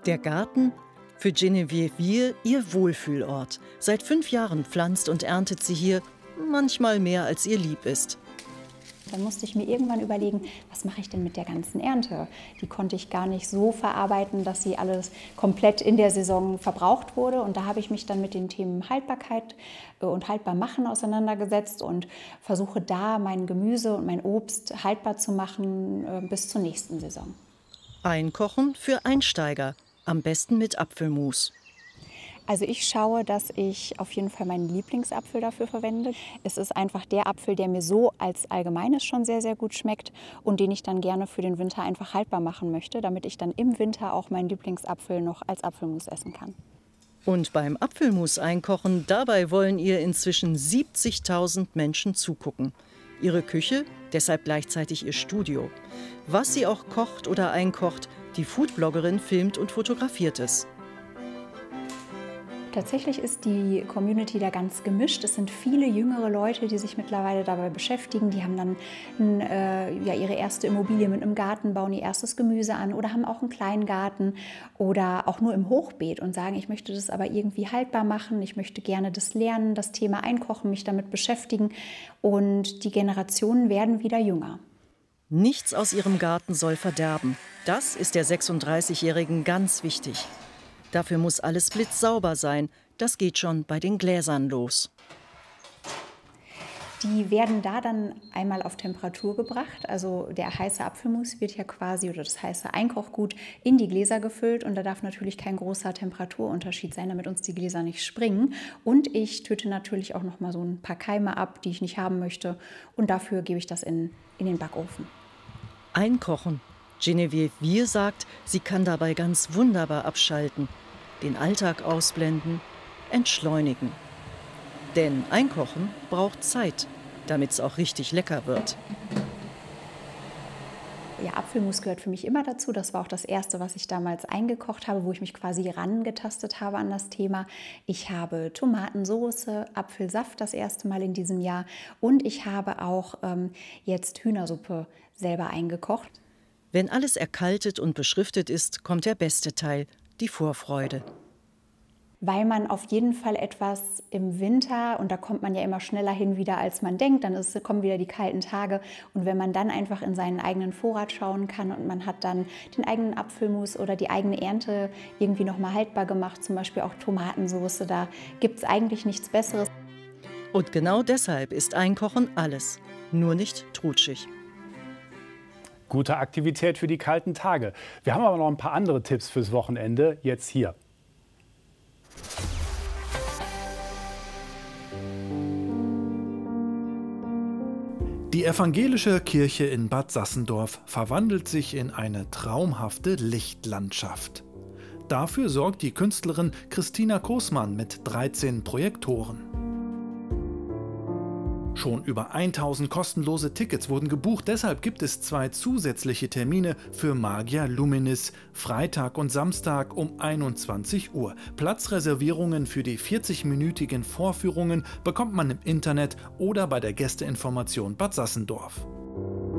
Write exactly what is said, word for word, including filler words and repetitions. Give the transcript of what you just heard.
Der Garten? Für Geneviève Wier ihr Wohlfühlort. Seit fünf Jahren pflanzt und erntet sie hier manchmal mehr, als ihr lieb ist. Dann musste ich mir irgendwann überlegen, was mache ich denn mit der ganzen Ernte? Die konnte ich gar nicht so verarbeiten, dass sie alles komplett in der Saison verbraucht wurde. Und da habe ich mich dann mit den Themen Haltbarkeit und Haltbarmachen auseinandergesetzt und versuche da mein Gemüse und mein Obst haltbar zu machen bis zur nächsten Saison. Einkochen für Einsteiger, am besten mit Apfelmus. Also ich schaue, dass ich auf jeden Fall meinen Lieblingsapfel dafür verwende. Es ist einfach der Apfel, der mir so als Allgemeines schon sehr, sehr gut schmeckt und den ich dann gerne für den Winter einfach haltbar machen möchte, damit ich dann im Winter auch meinen Lieblingsapfel noch als Apfelmus essen kann. Und beim Apfelmus einkochen, dabei wollen ihr inzwischen siebzigtausend Menschen zugucken. Ihre Küche, deshalb gleichzeitig ihr Studio. Was sie auch kocht oder einkocht, die Foodbloggerin filmt und fotografiert es. Tatsächlich ist die Community da ganz gemischt. Es sind viele jüngere Leute, die sich mittlerweile dabei beschäftigen. Die haben dann ein, äh, ja, ihre erste Immobilie mit einem Garten, bauen ihr erstes Gemüse an oder haben auch einen kleinen Garten oder auch nur im Hochbeet und sagen, ich möchte das aber irgendwie haltbar machen. Ich möchte gerne das lernen, das Thema Einkochen, mich damit beschäftigen. Und die Generationen werden wieder jünger. Nichts aus ihrem Garten soll verderben. Das ist der sechsunddreißigjährigen ganz wichtig. Dafür muss alles blitzsauber sein. Das geht schon bei den Gläsern los. Die werden da dann einmal auf Temperatur gebracht. Also der heiße Apfelmus wird ja quasi, oder das heiße Einkochgut, in die Gläser gefüllt. Und da darf natürlich kein großer Temperaturunterschied sein, damit uns die Gläser nicht springen. Und ich töte natürlich auch noch mal so ein paar Keime ab, die ich nicht haben möchte. Und dafür gebe ich das in, in den Backofen. Einkochen. Geneviève Wier sagt, sie kann dabei ganz wunderbar abschalten, den Alltag ausblenden, entschleunigen. Denn Einkochen braucht Zeit, damit es auch richtig lecker wird. Ja, Apfelmus gehört für mich immer dazu. Das war auch das Erste, was ich damals eingekocht habe, wo ich mich quasi rangetastet habe an das Thema. Ich habe Tomatensauce, Apfelsaft das erste Mal in diesem Jahr und ich habe auch ähm, jetzt Hühnersuppe selber eingekocht. Wenn alles erkaltet und beschriftet ist, kommt der beste Teil, die Vorfreude. Weil man auf jeden Fall etwas im Winter, und da kommt man ja immer schneller hin wieder, als man denkt, dann ist, kommen wieder die kalten Tage. Und wenn man dann einfach in seinen eigenen Vorrat schauen kann und man hat dann den eigenen Apfelmus oder die eigene Ernte irgendwie noch mal haltbar gemacht, zum Beispiel auch Tomatensauce, da gibt es eigentlich nichts Besseres. Und genau deshalb ist Einkochen alles, nur nicht trutschig. Gute Aktivität für die kalten Tage. Wir haben aber noch ein paar andere Tipps fürs Wochenende, jetzt hier. Die evangelische Kirche in Bad Sassendorf verwandelt sich in eine traumhafte Lichtlandschaft. Dafür sorgt die Künstlerin Christina Großmann mit dreizehn Projektoren. Schon über tausend kostenlose Tickets wurden gebucht, deshalb gibt es zwei zusätzliche Termine für Magia Luminis, Freitag und Samstag um einundzwanzig Uhr. Platzreservierungen für die vierzigminütigen Vorführungen bekommt man im Internet oder bei der Gästeinformation Bad Sassendorf.